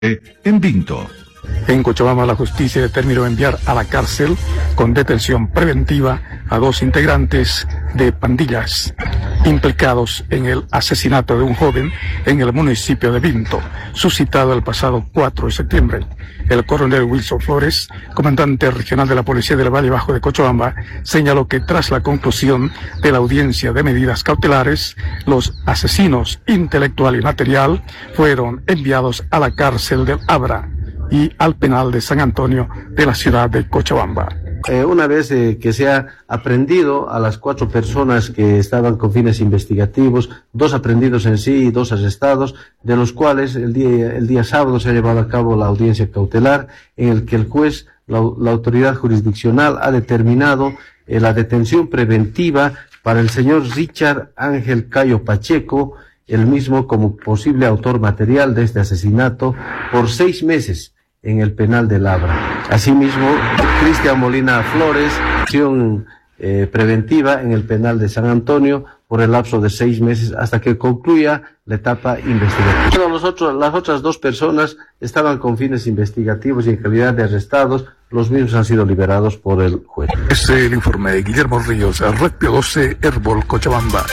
en Vinto. En Cochabamba, la justicia determinó enviar a la cárcel con detención preventiva a 2 integrantes de pandillas implicados en el asesinato de un joven en el municipio de Vinto, suscitado el pasado 4 de septiembre. El coronel Wilson Flores, comandante regional de la Policía del Valle Bajo de Cochabamba, señaló que tras la conclusión de la audiencia de medidas cautelares, los asesinos intelectual y material fueron enviados a la cárcel del Abra y al penal de San Antonio de la ciudad de Cochabamba. Una vez que se ha aprendido a las 4 personas que estaban con fines investigativos, 2 aprendidos en sí y 2 arrestados, de los cuales el día sábado se ha llevado a cabo la audiencia cautelar, en el que el juez, la autoridad jurisdiccional, ha determinado la detención preventiva para el señor Richard Ángel Cayo Pacheco, el mismo como posible autor material de este asesinato, por 6 meses en el penal de Labra. Asimismo, Cristian Molina Flores, acción preventiva en el penal de San Antonio por el lapso de 6 meses hasta que concluya la etapa investigativa. Las otras 2 personas estaban con fines investigativos y en calidad de arrestados. Los mismos han sido liberados por el juez. Este es el informe de Guillermo Ríos, Red Pio 12, Herbol, Cochabamba.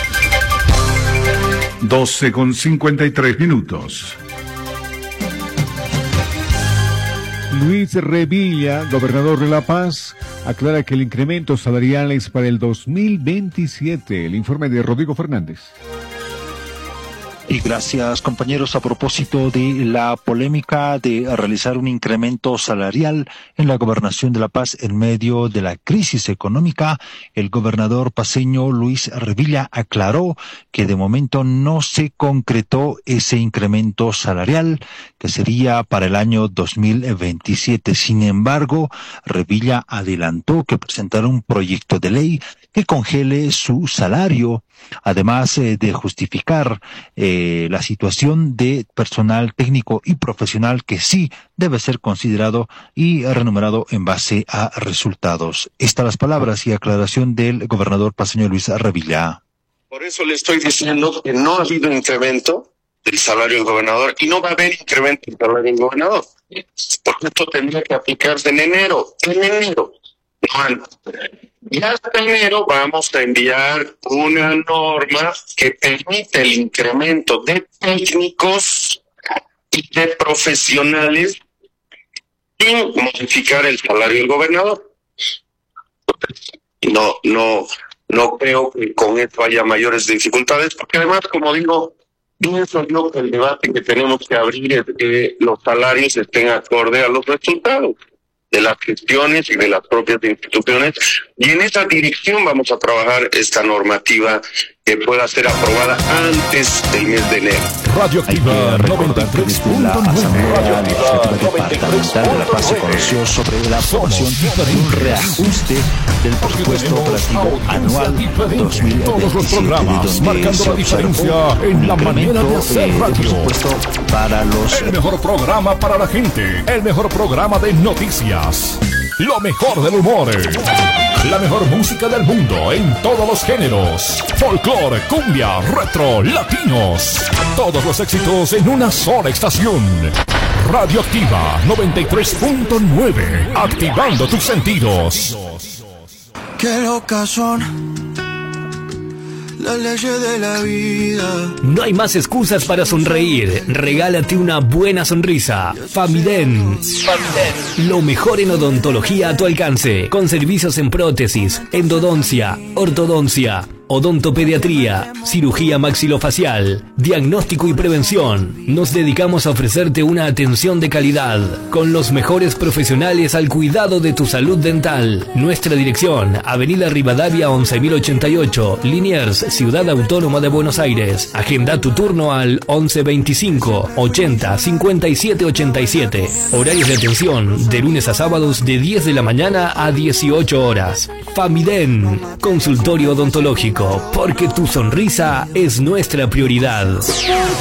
12:53. Luis Revilla, gobernador de La Paz, aclara que el incremento salarial es para el 2027. El informe de Rodrigo Fernández. Y gracias, compañeros. A propósito de la polémica de realizar un incremento salarial en la gobernación de La Paz en medio de la crisis económica, el gobernador paceño Luis Revilla aclaró que de momento no se concretó ese incremento salarial, que sería para el año 2027. Sin embargo, Revilla adelantó que presentará un proyecto de ley que congele su salario, además de justificar la situación de personal técnico y profesional que sí debe ser considerado y renumerado en base a resultados. Estas las palabras y aclaración del gobernador paceño Luis Revilla. Por eso le estoy diciendo que no ha habido incremento del salario del gobernador y no va a haber incremento del salario del gobernador. Porque esto tendría que aplicarse en enero. Y hasta enero vamos a enviar una norma que permite el incremento de técnicos y de profesionales sin modificar el salario del gobernador. No creo que con esto haya mayores dificultades, porque además, como digo, pienso yo que el debate que tenemos que abrir es que los salarios estén acorde a los resultados de las gestiones y de las propias instituciones, y en esa dirección vamos a trabajar esta normativa que pueda ser aprobada antes del mes de enero. Radioactiva 93.9. La Asamblea Legislativa Departamental de La Paz se conoció sobre la aprobación de un reajuste del presupuesto operativo anual 2027, todos los programas marcando la diferencia en la manera de hacer radio. Para los el mejor programa para la gente, el mejor programa de noticias, lo mejor del humor, la mejor música del mundo en todos los géneros, folclore, cumbia, retro, latinos, todos los éxitos en una sola estación. Radioactiva 93.9, activando tus sentidos. Qué locas son las leyes de la vida. No hay más excusas para sonreír. Regálate una buena sonrisa. Famiden. Lo mejor en odontología a tu alcance. Con servicios en prótesis, endodoncia, ortodoncia, odontopediatría, cirugía maxilofacial, diagnóstico y prevención. Nos dedicamos a ofrecerte una atención de calidad, con los mejores profesionales al cuidado de tu salud dental. Nuestra dirección, Avenida Rivadavia 11.088, Liniers, Ciudad Autónoma de Buenos Aires. Agenda tu turno al 1125 80 57 87. Horarios de atención de lunes a sábados de 10 de la mañana a 18 horas. Famiden, consultorio odontológico, porque tu sonrisa es nuestra prioridad.